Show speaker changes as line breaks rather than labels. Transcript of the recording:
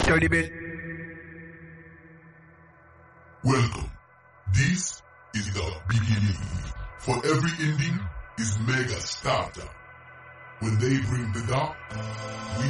After the bell.
Welcome. This is the beginning. For every ending is mega starter. When they bring the dark, we